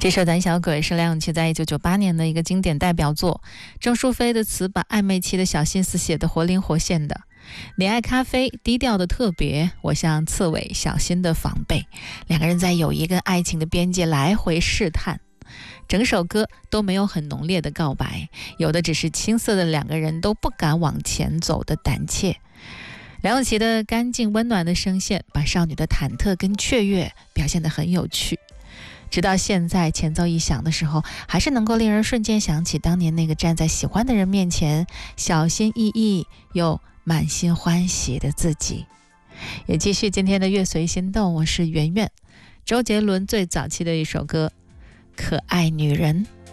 这首《胆小鬼》是梁咏琪在1998年的一个经典代表作，郑淑菲的词把暧昧期的小心思写得活灵活现的。你爱咖啡，低调的特别，我像刺猬，小心的防备。两个人在友谊跟爱情的边界来回试探，整首歌都没有很浓烈的告白，有的只是青涩的两个人都不敢往前走的胆怯。梁咏琪的干净温暖的声线，把少女的忐忑跟雀跃表现得很有趣。直到现在前奏一响的时候，还是能够令人瞬间想起当年那个站在喜欢的人面前小心翼翼又满心欢喜的自己。也继续今天的乐随心动，我是圆圆。周杰伦最早期的一首歌《可爱女人》。